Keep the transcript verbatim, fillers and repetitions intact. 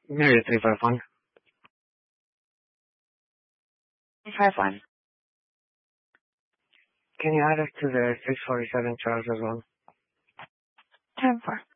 Maybe three five one. Five one. Can you add us to the six forty-seven charge as well? Ten four.